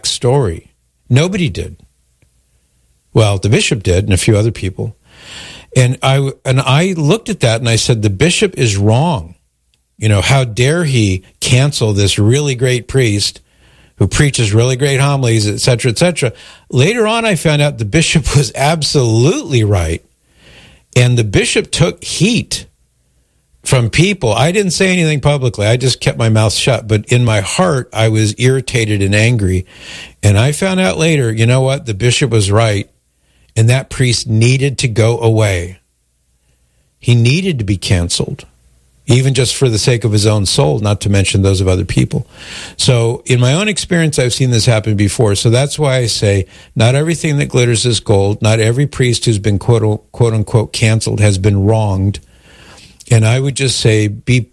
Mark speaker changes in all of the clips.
Speaker 1: exact story. Nobody did. Well, the bishop did, and a few other people. And I looked at that and I said, the bishop is wrong. You know, how dare he cancel this really great priest who preaches really great homilies, et cetera, et cetera. Later on, I found out the bishop was absolutely right. And the bishop took heat from people. I didn't say anything publicly. I just kept my mouth shut. But in my heart, I was irritated and angry. And I found out later, you know what? The bishop was right. And that priest needed to go away. He needed to be canceled, even just for the sake of his own soul, not to mention those of other people. So in my own experience, I've seen this happen before. So that's why I say not everything that glitters is gold. Not every priest who's been quote unquote canceled has been wronged. And I would just say be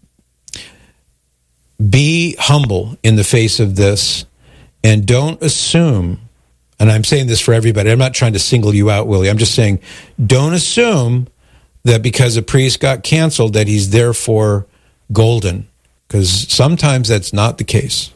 Speaker 1: humble in the face of this, and don't assume, and I'm saying this for everybody, I'm not trying to single you out, Willie. I'm just saying, don't assume that because a priest got canceled that he's therefore golden, because sometimes that's not the case.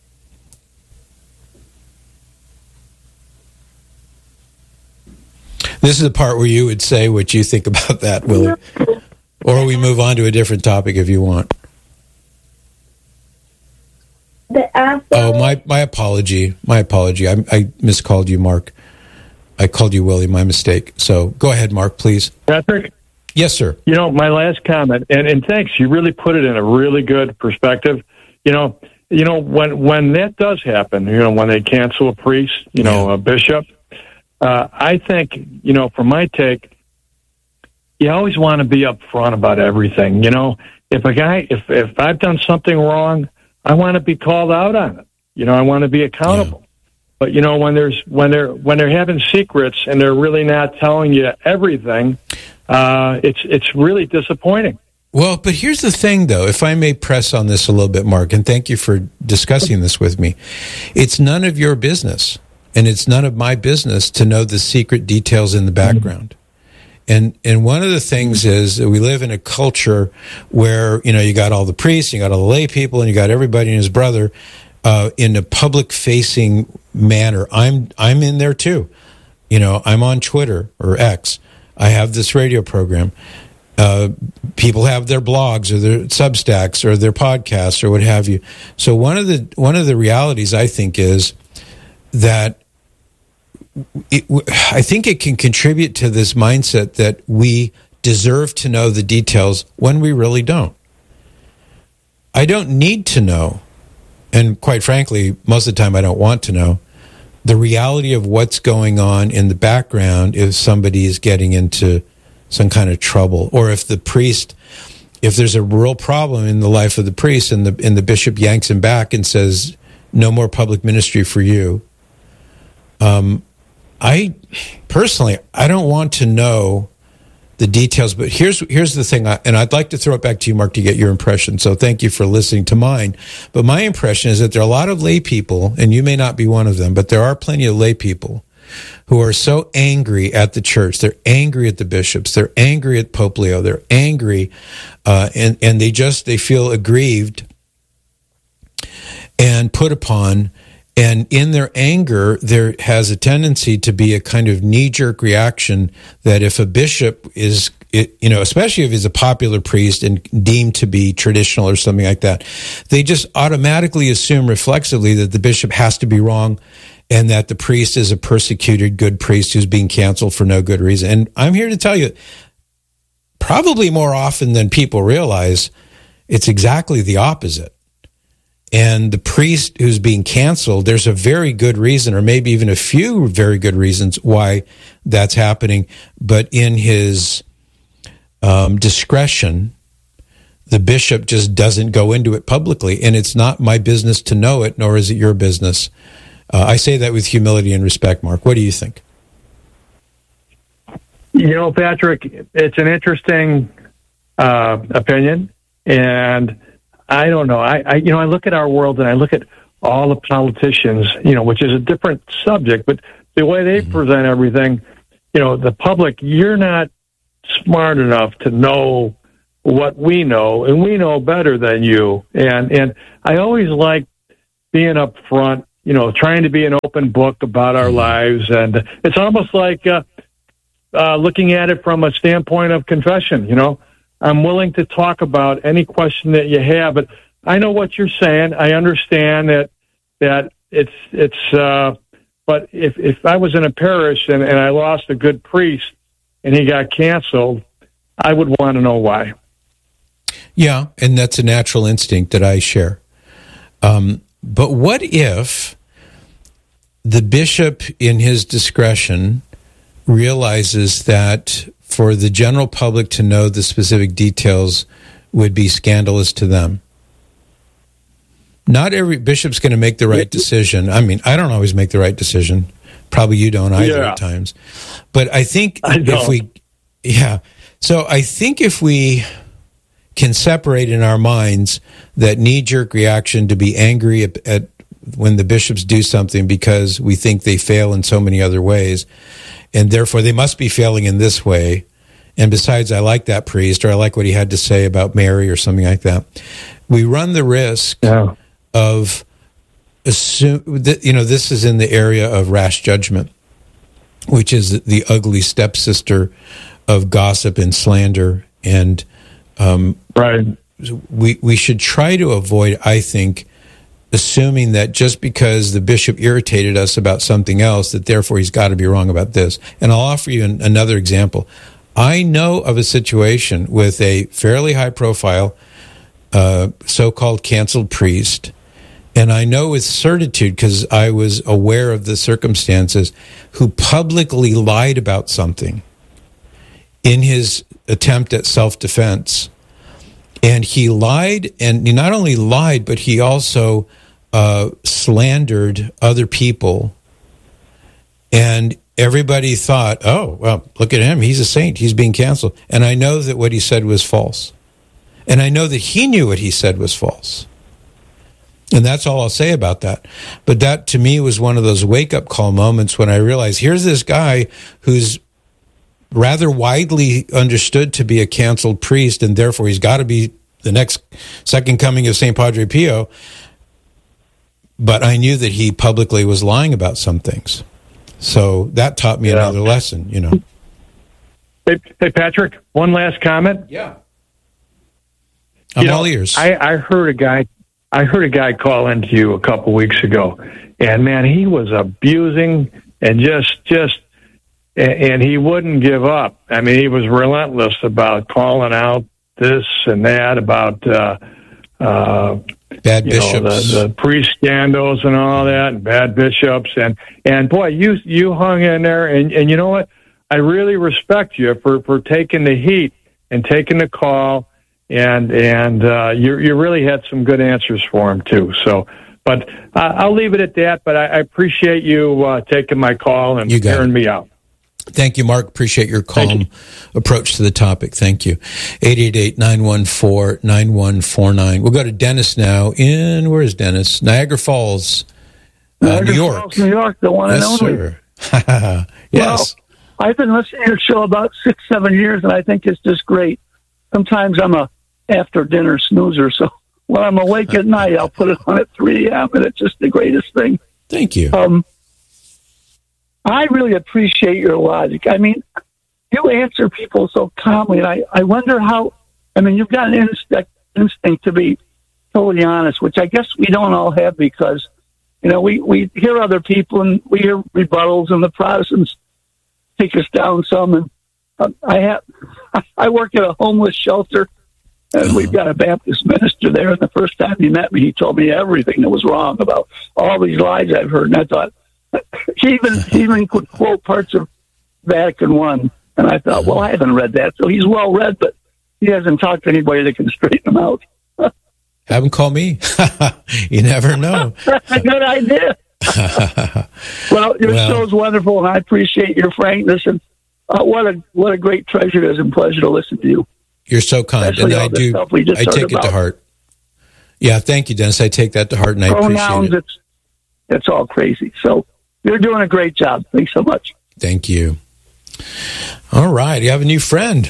Speaker 1: This is the part where you would say what you think about that, Willie. Or we move on to a different topic if you want. Oh, my apology. My apology. I miscalled you, Mark. I called you Willie. My mistake. So go ahead, Mark, please.
Speaker 2: Patrick?
Speaker 1: Yes, sir.
Speaker 2: You know, my last comment, and thanks, you really put it in a really good perspective. You know, when that does happen, you know, when they cancel a priest, you know, a bishop, I think, you know, from my take, you always want to be upfront about everything. You know, if I've done something wrong, I want to be called out on it. You know, I want to be accountable. Yeah. But you know, when they're having secrets and they're really not telling you everything, it's really disappointing.
Speaker 1: Well, but here's the thing, though, if I may press on this a little bit, Mark, and thank you for discussing this with me. It's none of your business, and it's none of my business to know the secret details in the background. And one of the things is that we live in a culture where, you know, you got all the priests, you got all the lay people, and you got everybody and his brother in a public-facing manner. I'm in there too. You know, I'm on Twitter or X. I have this radio program. People have their blogs or their Substacks or their podcasts or what have you. So one of the realities, I think, is that I think it can contribute to this mindset that we deserve to know the details when we really don't. I don't need to know, and quite frankly, most of the time I don't want to know, the reality of what's going on in the background if somebody is getting into some kind of trouble, or if there's a real problem in the life of the priest and the bishop yanks him back and says, no more public ministry for you. I personally, I don't want to know the details, but here's the thing, and I'd like to throw it back to you, Mark, to get your impression. So thank you for listening to mine. But my impression is that there are a lot of lay people, and you may not be one of them, but there are plenty of lay people who are so angry at the church. They're angry at the bishops. They're angry at Pope Leo. They're angry, and they feel aggrieved and put upon. And in their anger, there has a tendency to be a kind of knee-jerk reaction that if a bishop is, you know, especially if he's a popular priest and deemed to be traditional or something like that, they just automatically assume reflexively that the bishop has to be wrong and that the priest is a persecuted good priest who's being canceled for no good reason. And I'm here to tell you, probably more often than people realize, it's exactly the opposite. And the priest who's being canceled, there's a very good reason, or maybe even a few very good reasons why that's happening. But in his discretion, the bishop just doesn't go into it publicly. And it's not my business to know it, nor is it your business. I say that with humility and respect, Mark. What do you think?
Speaker 2: You know, Patrick, it's an interesting opinion, and I don't know. I look at our world and I look at all the politicians, you know, which is a different subject, but the way they present everything, you know, the public, you're not smart enough to know what we know, and we know better than you. And I always like being up front trying to be an open book about our lives. And it's almost like looking at it from a standpoint of confession. I'm willing to talk about any question that you have, but I know what you're saying. I understand that it's but if I was in a parish and I lost a good priest and he got canceled, I would want to know why.
Speaker 1: Yeah, and that's a natural instinct that I share. But what if the bishop, in his discretion, realizes that for the general public to know the specific details would be scandalous to them? Not every bishop's going to make the right decision. I mean, I don't always make the right decision. Probably you don't either at times. But I think So I think if we can separate in our minds that knee-jerk reaction to be angry at when the bishops do something because we think they fail in so many other ways, and therefore they must be failing in this way, and besides, I like that priest, or I like what he had to say about Mary, or something like that, we run the risk of assume that, this is in the area of rash judgment, which is the ugly stepsister of gossip and slander, and we should try to avoid, I think, assuming that just because the bishop irritated us about something else, that therefore he's got to be wrong about this. And I'll offer you another example. I know of a situation with a fairly high-profile, so-called canceled priest, and I know with certitude, because I was aware of the circumstances, who publicly lied about something in his attempt at self-defense. And he lied, and he not only lied, but he also slandered other people. And everybody thought, oh, well, look at him. He's a saint. He's being canceled. And I know that what he said was false. And I know that he knew what he said was false. And that's all I'll say about that. But that, to me, was one of those wake-up call moments when I realized, here's this guy who's rather widely understood to be a canceled priest, and therefore he's got to be the next second coming of St. Padre Pio. But I knew that he publicly was lying about some things. So that taught me another lesson,
Speaker 2: Hey, Patrick, one last comment.
Speaker 1: Yeah. I'm all ears.
Speaker 2: I heard a guy call into you a couple weeks ago, and man, he was abusing and and he wouldn't give up. I mean, he was relentless about calling out this and that about
Speaker 1: bad bishops,
Speaker 2: the priest scandals and all that, and bad bishops, and boy, you hung in there, and you know what? I really respect you for taking the heat and taking the call. And you really had some good answers for him too. So, but I'll leave it at that. But I appreciate you taking my call and hearing me out.
Speaker 1: Thank you, Mark. Appreciate your calm approach to the topic. Thank you. 888-914-9149. We'll go to Dennis now. Where is Dennis? Niagara Falls, New York.
Speaker 3: Falls, New York, the one and only.
Speaker 1: Sir. Yes.
Speaker 3: Well, I've been listening to your show about 6-7 years, and I think it's just great. Sometimes I'm a after dinner snoozer, so when I'm awake at night, I'll put it on at 3 a.m., and it's just the greatest thing.
Speaker 1: Thank you.
Speaker 3: I really appreciate your logic. I mean, you answer people so calmly, and I wonder how, you've got an instinct to be totally honest, which I guess we don't all have because, we hear other people and we hear rebuttals, and the Protestants take us down some, and I work at a homeless shelter, and we've got a Baptist minister there, and the first time he met me, he told me everything that was wrong about all these lies I've heard, and I thought, he even could quote parts of Vatican I, and I thought, well, I haven't read that, so he's well read, but he hasn't talked to anybody that can straighten him out.
Speaker 1: Have him call me. You never know.
Speaker 3: That's a good idea. Well, your show's wonderful, and I appreciate your frankness, and what a great treasure it is and pleasure to listen to you.
Speaker 1: You're so kind,
Speaker 3: especially
Speaker 1: and I take it to heart. Yeah, thank you, Dennis. I take that to heart, and I appreciate it.
Speaker 3: It's all crazy. So you're doing a great job. Thanks so much.
Speaker 1: Thank you. All right, you have a new friend.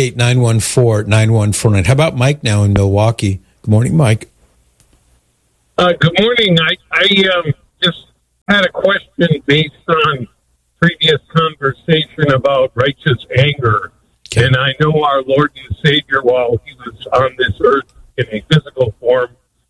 Speaker 1: 888-914-9149. How about Mike now in Milwaukee? Good morning, Mike.
Speaker 4: Good morning. I just had a question based on previous conversation about righteous anger.
Speaker 1: Okay.
Speaker 4: And I know our Lord and Savior, while he was on this earth in a physical form,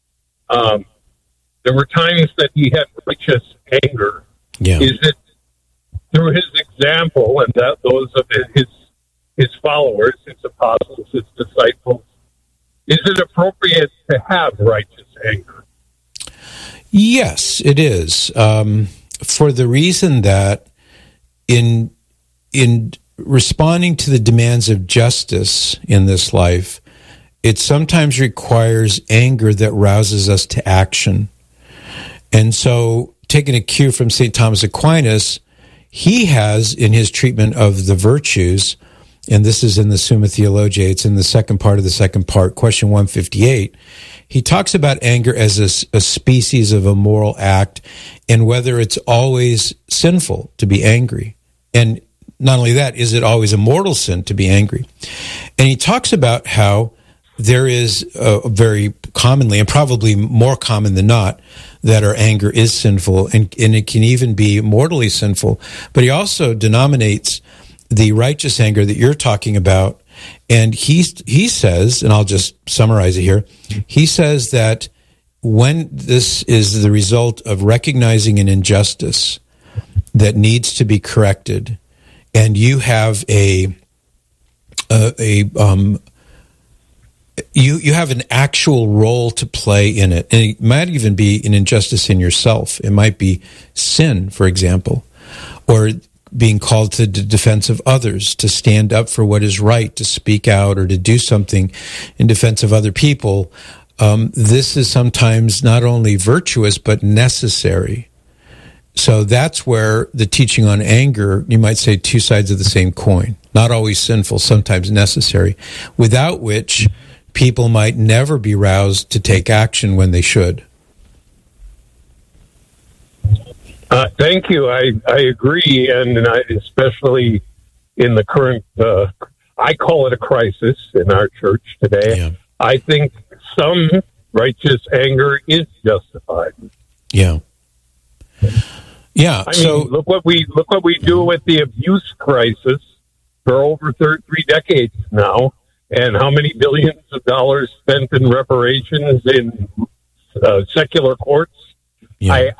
Speaker 4: there were times that he had righteous anger.
Speaker 1: Yeah.
Speaker 4: Is it through his example and that those of his followers, his apostles, his disciples, is it appropriate to have righteous anger?
Speaker 1: Yes, it is. For the reason that in responding to the demands of justice in this life, it sometimes requires anger that rouses us to action. And so, taking a cue from St. Thomas Aquinas, he has, in his treatment of the virtues, and this is in the Summa Theologiae, it's in the second part of the second part, question 158, he talks about anger as a species of a moral act and whether it's always sinful to be angry. And not only that, is it always a mortal sin to be angry? And he talks about how there is very commonly, and probably more common than not, that our anger is sinful and it can even be mortally sinful. But he also denominates the righteous anger that you're talking about. And he says, and I'll just summarize it here, he says that when this is the result of recognizing an injustice that needs to be corrected, and you have you have an actual role to play in it, and it might even be an injustice in yourself. It might be sin, for example, or being called to the defense of others, to stand up for what is right, to speak out, or to do something in defense of other people. This is sometimes not only virtuous, but necessary. So that's where the teaching on anger, you might say, two sides of the same coin. Not always sinful, sometimes necessary, without which people might never be roused to take action when they should.
Speaker 4: Thank you. I agree, and especially in the current, I call it a crisis in our church today.
Speaker 1: Yeah.
Speaker 4: I think some righteous anger is justified.
Speaker 1: Yeah. Yeah.
Speaker 4: I mean, look what we do with the abuse crisis for over 3 decades now, and how many billions of dollars spent in reparations in secular courts.
Speaker 1: Yeah.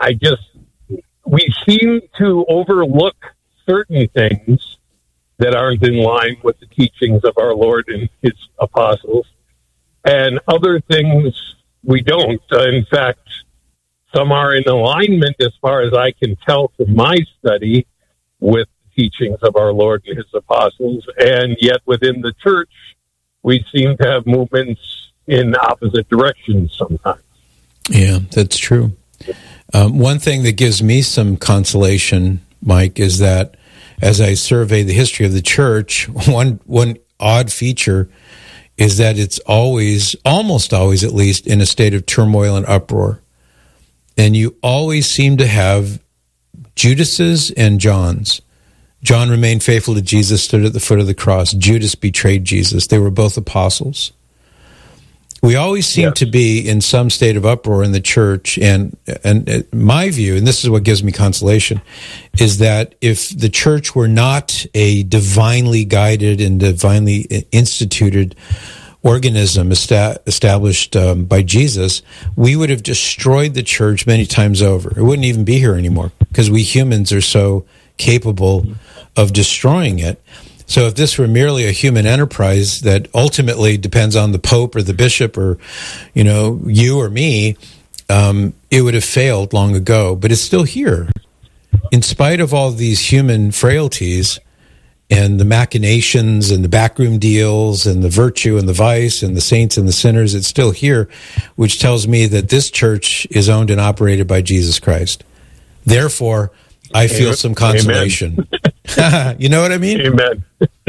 Speaker 4: We seem to overlook certain things that aren't in line with the teachings of our Lord and his apostles, and other things we don't. In fact, some are in alignment, as far as I can tell from my study, with the teachings of our Lord and his apostles, and yet within the church, we seem to have movements in opposite directions sometimes.
Speaker 1: Yeah, that's true. One thing that gives me some consolation, Mike, is that as I survey the history of the church, one odd feature is that it's always, almost always at least, in a state of turmoil and uproar. And you always seem to have Judases and Johns. John remained faithful to Jesus, stood at the foot of the cross. Judas betrayed Jesus. They were both apostles. We always seem to be in some state of uproar in the church, and my view, and this is what gives me consolation, is that if the church were not a divinely guided and divinely instituted organism established by Jesus, we would have destroyed the church many times over. It wouldn't even be here anymore, because we humans are so capable of destroying it. So if this were merely a human enterprise that ultimately depends on the Pope or the bishop or, you or me, it would have failed long ago. But it's still here. In spite of all these human frailties and the machinations and the backroom deals and the virtue and the vice and the saints and the sinners, it's still here, which tells me that this church is owned and operated by Jesus Christ. Therefore, I feel some consolation. You know what I mean?
Speaker 4: Amen.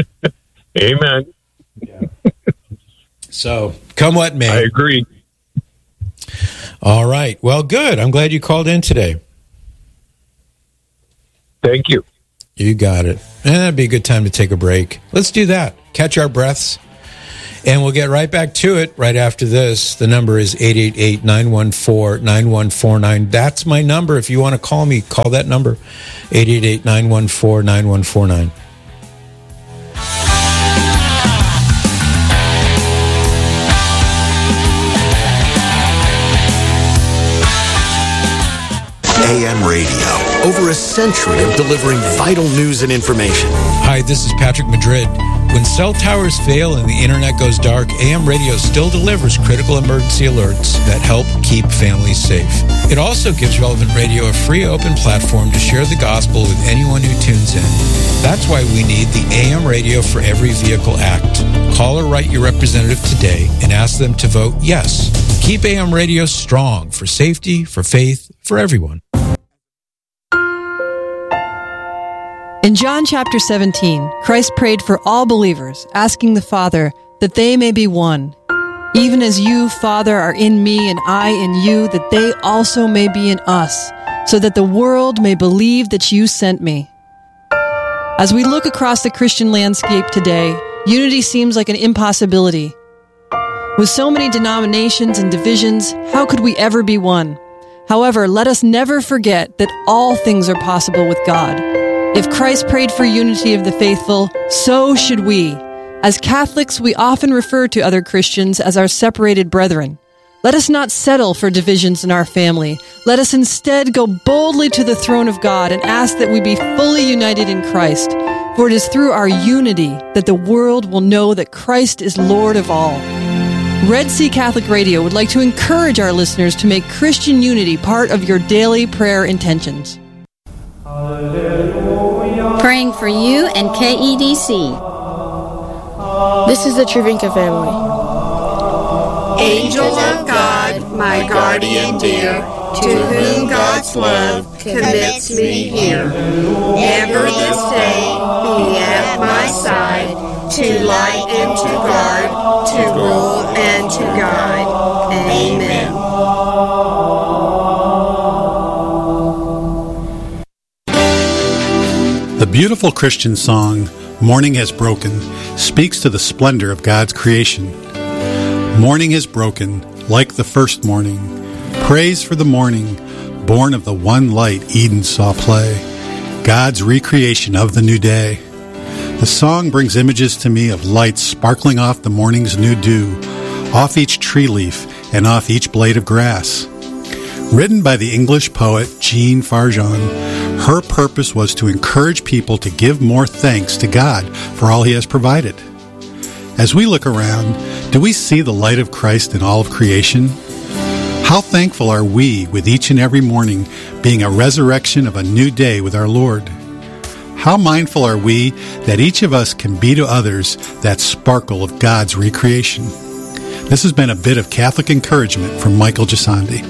Speaker 4: Amen.
Speaker 1: Yeah. So, come what may.
Speaker 4: I agree.
Speaker 1: All right. Well, good. I'm glad you called in today.
Speaker 4: Thank you.
Speaker 1: You got it. And that'd be a good time to take a break. Let's do that. Catch our breaths. And we'll get right back to it right after this. The number is 888-914-9149. That's my number. If you want to call me, call that number, 888-914-9149.
Speaker 5: AM radio. Over a century of delivering vital news and information.
Speaker 1: Hi, this is Patrick Madrid. When cell towers fail and the internet goes dark, AM radio still delivers critical emergency alerts that help keep families safe. It also gives Relevant Radio a free open platform to share the gospel with anyone who tunes in. That's why we need the AM Radio for Every Vehicle Act. Call or write your representative today and ask them to vote yes. Keep AM radio strong for safety, for faith, for everyone.
Speaker 6: In John chapter 17, Christ prayed for all believers, asking the Father that they may be one. Even as you, Father, are in me and I in you, that they also may be in us, so that the world may believe that you sent me. As we look across the Christian landscape today, unity seems like an impossibility. With so many denominations and divisions, how could we ever be one? However, let us never forget that all things are possible with God. If Christ prayed for unity of the faithful, so should we. As Catholics, we often refer to other Christians as our separated brethren. Let us not settle for divisions in our family. Let us instead go boldly to the throne of God and ask that we be fully united in Christ. For it is through our unity that the world will know that Christ is Lord of all. Red Sea Catholic Radio would like to encourage our listeners to make Christian unity part of your daily prayer intentions.
Speaker 7: Praying for you and KEDC.
Speaker 8: This is the Travinka family.
Speaker 9: Angel of God, my guardian dear, to whom God's love commits me here. Ever this day be at my side, to light and to guard, to rule and to guide. Amen.
Speaker 10: The beautiful Christian song, Morning Has Broken, speaks to the splendor of God's creation. Morning has broken, like the first morning. Praise for the morning, born of the one light Eden saw play, God's recreation of the new day. The song brings images to me of lights sparkling off the morning's new dew, off each tree leaf and off each blade of grass. Written by the English poet Jean Farjeon, her purpose was to encourage people to give more thanks to God for all He has provided. As we look around, do we see the light of Christ in all of creation? How thankful are we with each and every morning being a resurrection of a new day with our Lord? How mindful are we that each of us can be to others that sparkle of God's recreation? This has been a bit of Catholic encouragement from Michael Gisandi.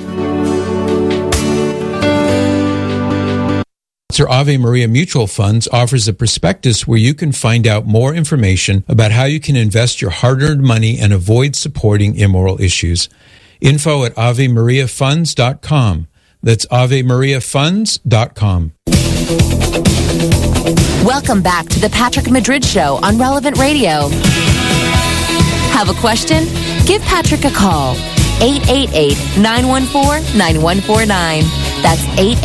Speaker 1: Ave Maria Mutual Funds offers a prospectus where you can find out more information about how you can invest your hard-earned money and avoid supporting immoral issues. Info at AveMariaFunds.com. That's AveMariaFunds.com.
Speaker 11: Welcome back to the Patrick Madrid Show on Relevant Radio. Have a question? Give Patrick a call. 888-914-9149. That's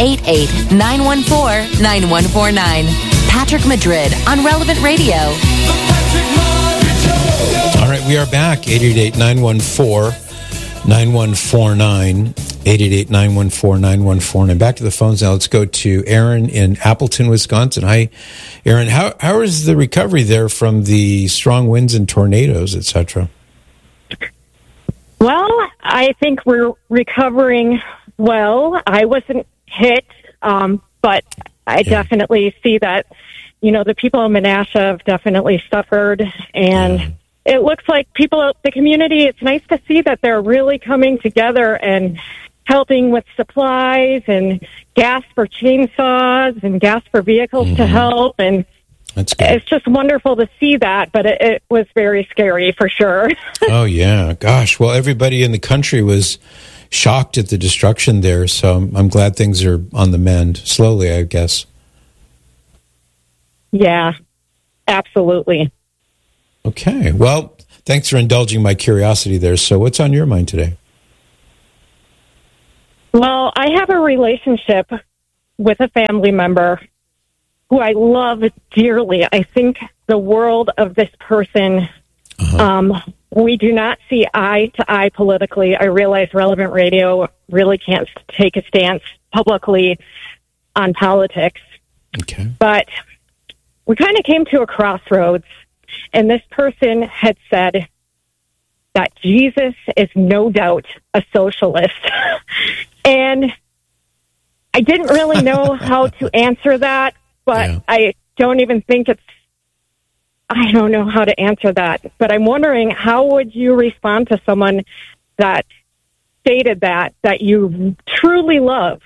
Speaker 11: 888-914-9149. Patrick Madrid on Relevant Radio.
Speaker 1: All right, we are back. 888-914-9149. 888-914-9149. Back to the phones now. Let's go to Aaron in Appleton, Wisconsin. Hi, Aaron. How is the recovery there from the strong winds and tornadoes, etc.?
Speaker 12: Well, I think we're recovering well. I wasn't hit, but I definitely see that, the people in Menasha have definitely suffered. And it looks like the community, it's nice to see that they're really coming together and helping with supplies and gas for chainsaws and gas for vehicles to help. And
Speaker 1: that's good.
Speaker 12: It's just wonderful to see that, but it was very scary for sure.
Speaker 1: Oh, yeah. Gosh. Well, everybody in the country was shocked at the destruction there, so I'm glad things are on the mend. Slowly, I guess.
Speaker 12: Yeah, absolutely.
Speaker 1: Okay. Well, Thanks for indulging my curiosity there. So what's on your mind today?
Speaker 12: Well, I have a relationship with a family member who I love dearly. I think the world of this person. We do not see eye to eye politically. I realize Relevant Radio really can't take a stance publicly on politics.
Speaker 1: Okay.
Speaker 12: But we kind of came to a crossroads, and this person had said that Jesus is no doubt a socialist. And I didn't really know how to answer that, but I don't even think I don't know how to answer that. But I'm wondering, how would you respond to someone that stated that you truly love?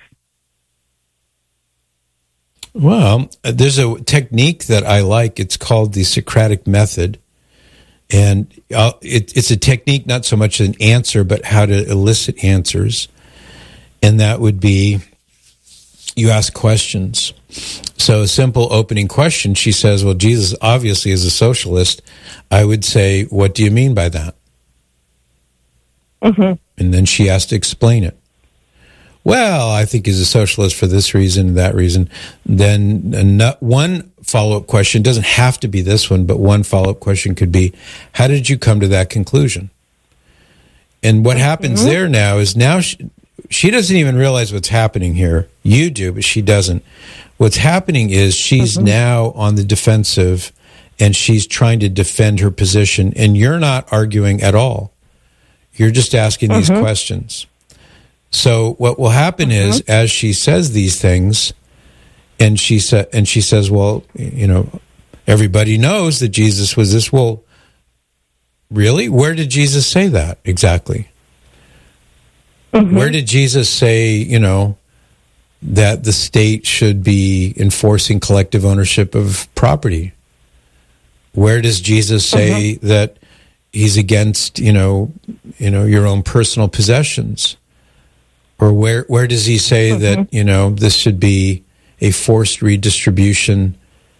Speaker 1: Well, there's a technique that I like. It's called the Socratic method. And it's a technique, not so much an answer, but how to elicit answers. And that would be, you ask questions. So a simple opening question, she says, well, Jesus obviously is a socialist. I would say, what do you mean by that?
Speaker 12: Mm-hmm.
Speaker 1: And then she has to explain it. Well, I think he's a socialist for this reason, that reason. Then one follow-up question, doesn't have to be this one, but one follow-up question could be, how did you come to that conclusion? And what happens there now is she doesn't even realize what's happening here. You do, but she doesn't. What's happening is she's now on the defensive, and she's trying to defend her position, and you're not arguing at all. You're just asking these questions. So what will happen is, as she says these things, and she says, well, everybody knows that Jesus was this. Well, really? Where did Jesus say that exactly? Where did Jesus say, that the state should be enforcing collective ownership of property? Where does Jesus say that he's against, your own personal possessions? Or where does he say that, this should be a forced redistribution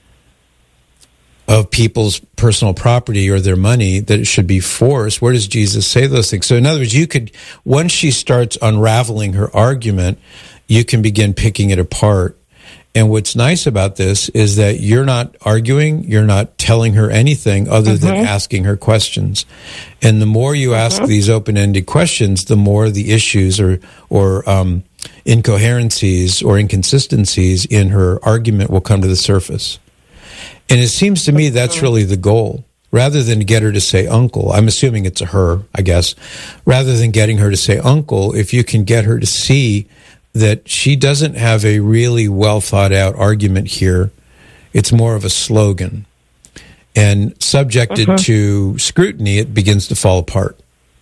Speaker 1: of people's personal property or their money, that it should be forced? Where does Jesus say those things? So in other words, once she starts unraveling her argument, you can begin picking it apart. And what's nice about this is that you're not arguing, you're not telling her anything other than asking her questions. And the more you ask these open-ended questions, the more the issues or incoherencies or inconsistencies in her argument will come to the surface. And it seems to me that's really the goal. Rather than get her to say uncle, I'm assuming it's a her, I guess, rather than getting her to say uncle, if you can get her to see that she doesn't have a really well thought out argument here, it's more of a slogan. And subjected to scrutiny, it begins to fall apart.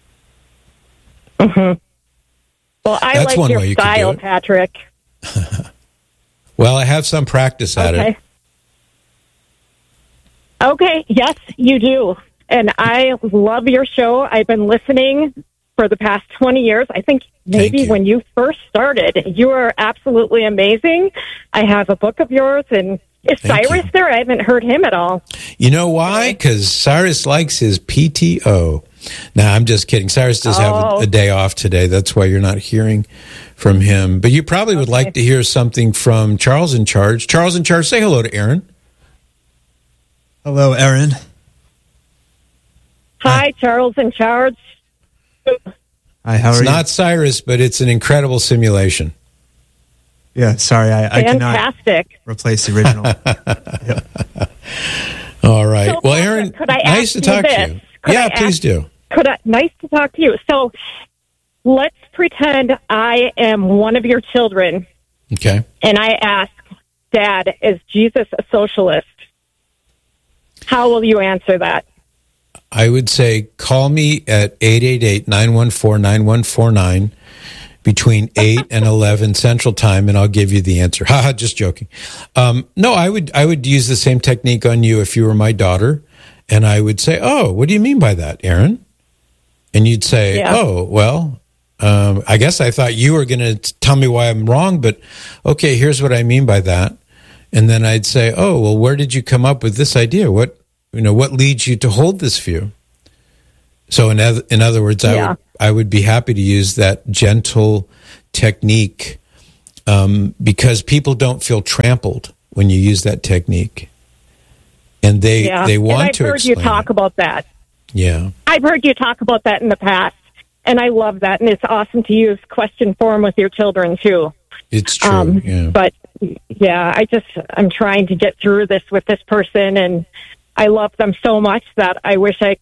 Speaker 12: Well, That's like your style, Patrick.
Speaker 1: Well, I have some practice at it.
Speaker 12: Okay, yes, you do. And I love your show. I've been listening for the past 20 years. I think maybe when you first started, you are absolutely amazing. I have a book of yours, and is Cyrus there? I haven't heard him at all.
Speaker 1: You know why? Because Cyrus likes his PTO. No, I'm just kidding. Cyrus does have a day off today. That's why you're not hearing from him. But you probably would like to hear something from Charles in Charge. Charles in Charge, say hello to Aaron.
Speaker 13: Hello, Aaron.
Speaker 12: Hi, Charles in Charge.
Speaker 13: Hi, how are you?
Speaker 1: It's not Cyrus, but it's an incredible simulation.
Speaker 13: Yeah, sorry, I cannot replace the original.
Speaker 1: All right.
Speaker 12: So,
Speaker 1: well, Aaron, nice to talk to you. Please do.
Speaker 12: Nice to talk to you. So let's pretend I am one of your children.
Speaker 1: Okay.
Speaker 12: And I ask, Dad, is Jesus a socialist? How will you answer that?
Speaker 1: I would say call me at 888-914-9149 between 8 and 11 Central Time, and I'll give you the answer. Haha, just joking. No, I would use the same technique on you if you were my daughter, and I would say, oh, what do you mean by that, Aaron? And you'd say, oh, well, I guess I thought you were going to tell me why I'm wrong, but okay, here's what I mean by that. And then I'd say, oh, well, where did you come up with this idea? What leads you to hold this view? So in other words, I would be happy to use that gentle technique because people don't feel trampled when you use that technique, and they want to.
Speaker 12: I've heard you talk about that.
Speaker 1: Yeah,
Speaker 12: I've heard you talk about that in the past, and I love that. And it's awesome to use question form with your children too.
Speaker 1: It's true.
Speaker 12: But I'm trying to get through this with this person, and I love them so much that I wish I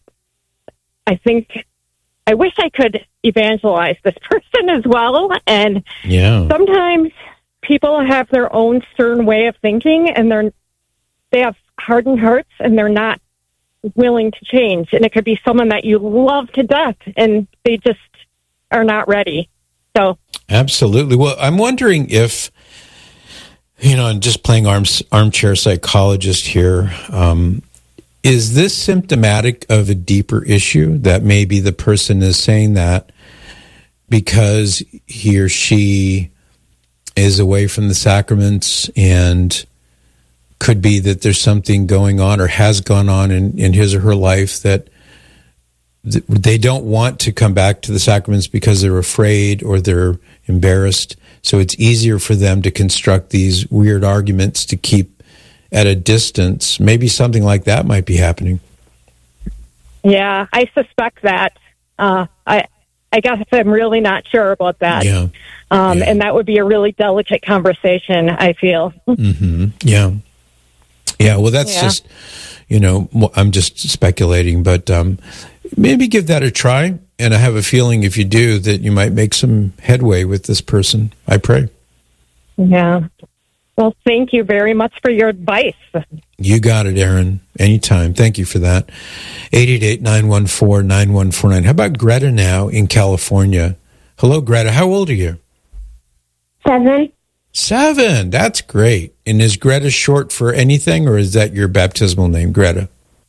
Speaker 12: could evangelize this person as well. And sometimes people have their own certain way of thinking, and they have hardened hearts, and they're not willing to change. And it could be someone that you love to death, and they just are not ready. So
Speaker 1: absolutely. Well, I'm wondering if, and just playing armchair psychologist here, is this symptomatic of a deeper issue that maybe the person is saying that because he or she is away from the sacraments, and could be that there's something going on or has gone on in his or her life that they don't want to come back to the sacraments because they're afraid or they're embarrassed. So it's easier for them to construct these weird arguments to keep at a distance. Maybe something like that might be happening.
Speaker 12: Yeah, I suspect that. I guess I'm really not sure about that. And that would be a really delicate conversation, I feel.
Speaker 1: Mm-hmm. Yeah. Yeah, well, that's just, I'm just speculating, but maybe give that a try. And I have a feeling if you do, that you might make some headway with this person. I pray.
Speaker 12: Yeah. Well, thank you very much for your advice.
Speaker 1: You got it, Aaron. Anytime. Thank you for that. 888-914-9149. How about Greta now in California? Hello, Greta. How old are you?
Speaker 14: 7.
Speaker 1: 7. That's great. And is Greta short for anything, or is that your baptismal name, Greta?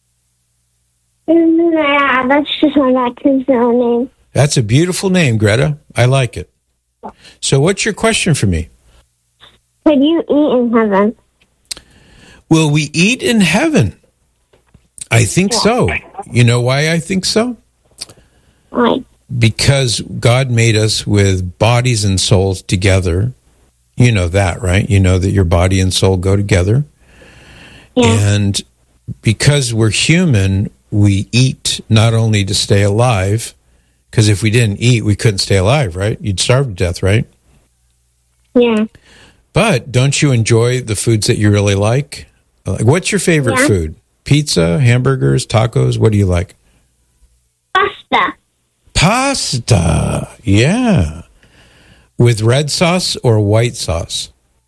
Speaker 14: Yeah, that's just my baptismal name.
Speaker 1: That's a beautiful name, Greta. I like it. So what's your question for me?
Speaker 14: Could you eat in heaven?
Speaker 1: Will we eat in heaven? I think so. You know why I think so?
Speaker 14: Why?
Speaker 1: Because God made us with bodies and souls together. You know that, right? You know that your body and soul go together.
Speaker 14: Yeah.
Speaker 1: And because we're human, we eat not only to stay alive, because if we didn't eat, we couldn't stay alive, right? You'd starve to death, right?
Speaker 14: Yeah.
Speaker 1: But don't you enjoy the foods that you really like? What's your favorite food? Pizza, hamburgers, tacos? What do you like?
Speaker 14: Pasta.
Speaker 1: Pasta, yeah. With red sauce or white sauce?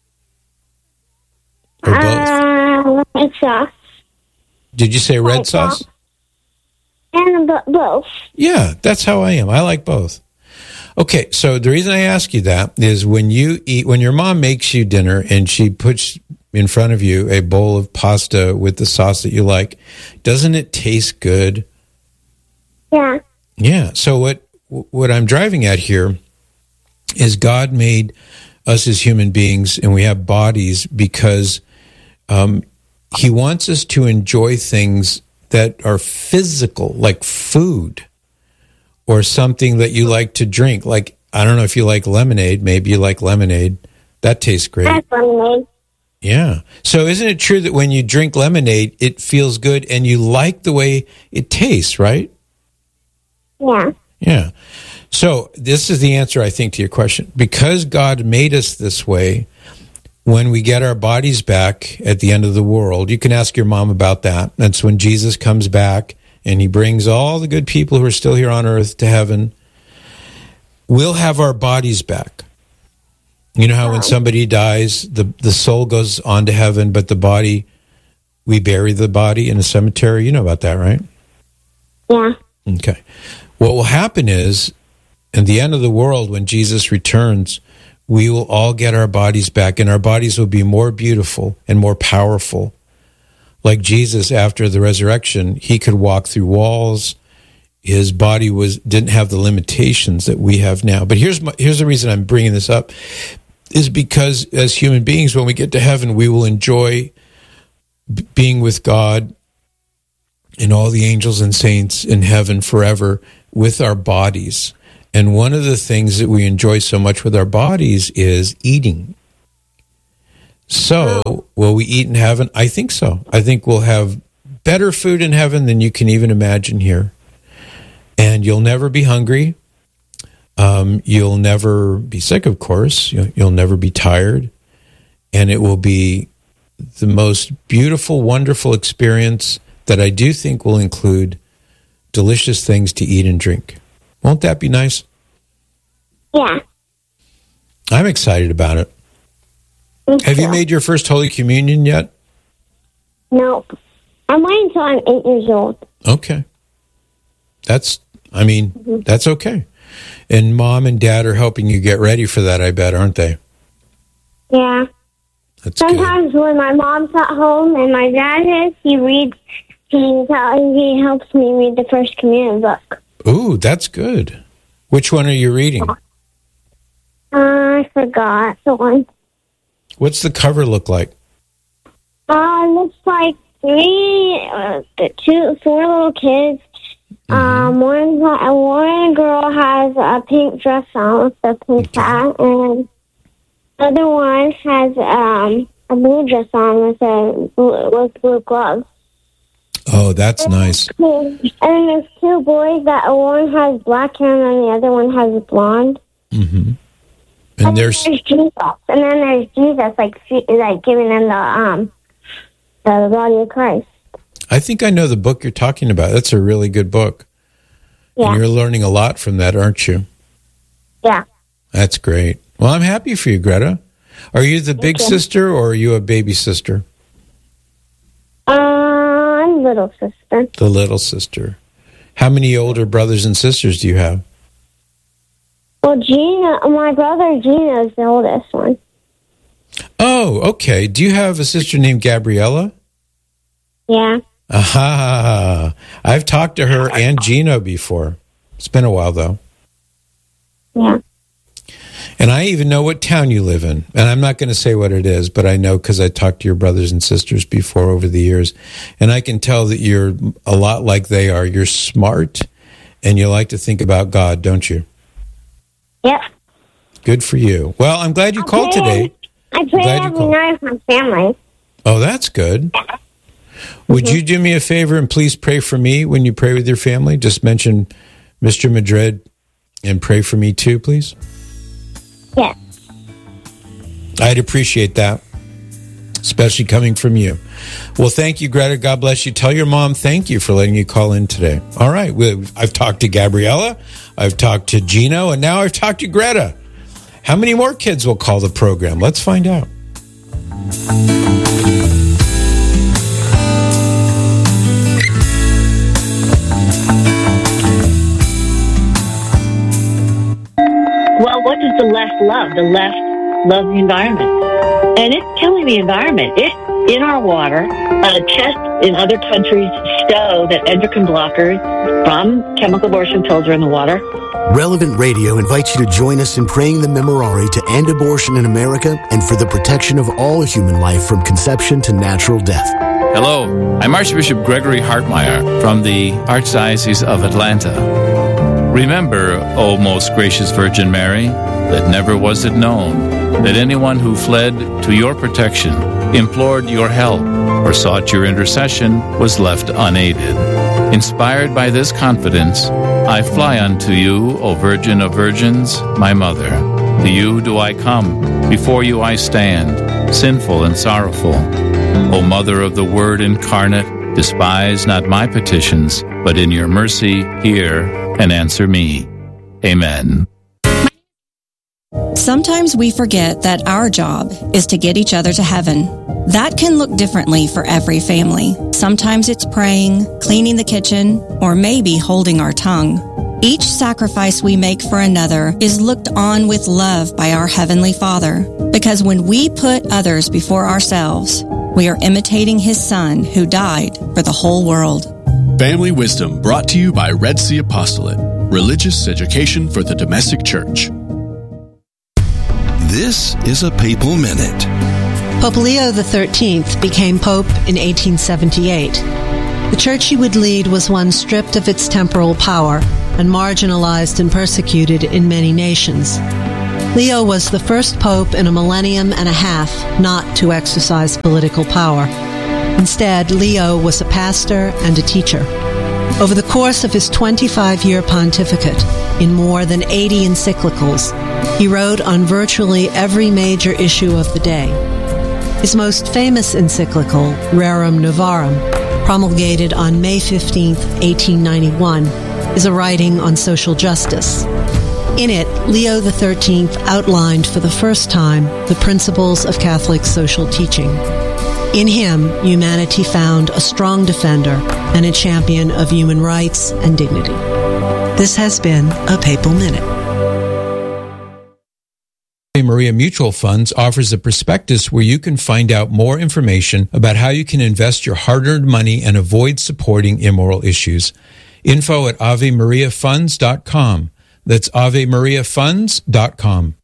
Speaker 1: Or both?
Speaker 14: Red sauce.
Speaker 1: Did you say red sauce?
Speaker 14: And both.
Speaker 1: Yeah, that's how I am. I like both. Okay, so the reason I ask you that is when your mom makes you dinner and she puts in front of you a bowl of pasta with the sauce that you like, doesn't it taste good?
Speaker 14: Yeah.
Speaker 1: Yeah, so what I'm driving at here is God made us as human beings, and we have bodies because he wants us to enjoy things that are physical, like food, or something that you like to drink. Like, I don't know if you like lemonade. Maybe you like lemonade. That tastes great.
Speaker 14: I like lemonade.
Speaker 1: Yeah. So isn't it true that when you drink lemonade, it feels good and you like the way it tastes, right?
Speaker 14: Yeah.
Speaker 1: Yeah. So this is the answer, I think, to your question. Because God made us this way, when we get our bodies back at the end of the world, you can ask your mom about that. That's when Jesus comes back and he brings all the good people who are still here on earth to heaven. We'll have our bodies back. You know how when somebody dies, the soul goes on to heaven, but the body, we bury the body in a cemetery. You know about that, right?
Speaker 14: Yeah.
Speaker 1: Okay. What will happen is, at the end of the world, when Jesus returns, we will all get our bodies back, and our bodies will be more beautiful and more powerful. Like Jesus, after the resurrection, he could walk through walls. His body didn't have the limitations that we have now. But here's the reason I'm bringing this up, is because as human beings, when we get to heaven, we will enjoy being with God and all the angels and saints in heaven forever with our bodies. And one of the things that we enjoy so much with our bodies is eating. So, will we eat in heaven? I think so. I think we'll have better food in heaven than you can even imagine here. And you'll never be hungry. You'll never be sick, of course. You'll never be tired. And it will be the most beautiful, wonderful experience that I do think will include delicious things to eat and drink. Won't that be nice?
Speaker 14: Yeah.
Speaker 1: I'm excited about it. Have you made your first Holy Communion yet?
Speaker 14: Nope. I'm waiting until I'm 8 years old.
Speaker 1: Okay. That's okay. And Mom and Dad are helping you get ready for that, I bet, aren't they?
Speaker 14: Yeah.
Speaker 1: That's
Speaker 14: Sometimes
Speaker 1: good.
Speaker 14: when my mom's at home and my dad is, he helps me read the First Communion book.
Speaker 1: Ooh, that's good. Which one are you reading?
Speaker 14: I forgot the one.
Speaker 1: What's the cover look like?
Speaker 14: Looks like four little kids. One girl has a pink dress on with a pink hat, and the other one has a blue dress on with blue gloves.
Speaker 1: Oh, that's nice.
Speaker 14: And there's two boys. That one has black hair, and the other one has blonde.
Speaker 1: Mm-hmm.
Speaker 14: And there's Jesus, and then there's Jesus, like giving them the body of Christ.
Speaker 1: I think I know the book you're talking about. That's a really good book. Yeah. And you're learning a lot from that, aren't you?
Speaker 14: Yeah.
Speaker 1: That's great. Well, I'm happy for you, Greta. Are you the big sister or are you a baby sister?
Speaker 14: I'm little sister.
Speaker 1: The little sister. How many older brothers and sisters do you have?
Speaker 14: Well, my brother Gina is the oldest one.
Speaker 1: Oh, okay. Do you have a sister named Gabriella?
Speaker 14: Yeah.
Speaker 1: Aha. I've talked to her and Gino before. It's been a while, though.
Speaker 14: Yeah.
Speaker 1: And I even know what town you live in. And I'm not going to say what it is, but I know because I talked to your brothers and sisters before over the years. And I can tell that you're a lot like they are. You're smart and you like to think about God, don't you?
Speaker 14: Yep.
Speaker 1: Good for you. Well, I'm glad you called today.
Speaker 14: I pray every night with my family.
Speaker 1: Oh, that's good. Would you do me a favor and please pray for me when you pray with your family? Just mention Mr. Madrid and pray for me too, please.
Speaker 14: Yes.
Speaker 1: I'd appreciate that, especially coming from you. Well, thank you, Greta. God bless you. Tell your mom thank you for letting you call in today. All right. I've talked to Gabriella. I've talked to Gino. And now I've talked to Greta. How many more kids will call the program? Let's find out.
Speaker 15: Well, what does the left love? The left loves the environment. And it's killing the environment. It's in our water. Tests in other countries show that endocrine blockers from chemical abortion pills are in the water.
Speaker 5: Relevant Radio invites you to join us in praying the Memorare to end abortion in America and for the protection of all human life from conception to natural death.
Speaker 16: Hello, I'm Archbishop Gregory Hartmeyer from the Archdiocese of Atlanta. Remember, O most gracious Virgin Mary, that never was it known that anyone who fled to your protection, implored your help, or sought your intercession was left unaided. Inspired by this confidence, I fly unto you, O Virgin of Virgins, my Mother. To you do I come, before you I stand, sinful and sorrowful. O Mother of the Word incarnate, despise not my petitions, but in your mercy hear and answer me. Amen.
Speaker 17: Sometimes we forget that our job is to get each other to heaven. That can look differently for every family. Sometimes it's praying, cleaning the kitchen, or maybe holding our tongue. Each sacrifice we make for another is looked on with love by our Heavenly Father, because when we put others before ourselves, we are imitating His Son who died for the whole world.
Speaker 18: Family Wisdom brought to you by Red Sea Apostolate, religious education for the domestic church.
Speaker 19: This is a Papal Minute.
Speaker 20: Pope Leo XIII became Pope in 1878.
Speaker 6: The church he would lead was one stripped of its temporal power and marginalized and persecuted in many nations. Leo was the first pope in a millennium and a half not to exercise political power. Instead, Leo was a pastor and a teacher. Over the course of his 25-year pontificate, in more than 80 encyclicals, he wrote on virtually every major issue of the day. His most famous encyclical, Rerum Novarum, promulgated on May 15, 1891, is a writing on social justice. In it, Leo XIII outlined for the first time the principles of Catholic social teaching. In him, humanity found a strong defender and a champion of human rights and dignity. This has been a Papal Minute.
Speaker 1: Ave Maria Mutual Funds offers a prospectus where you can find out more information about how you can invest your hard-earned money and avoid supporting immoral issues. Info at AveMariaFunds.com. That's AveMariaFunds.com.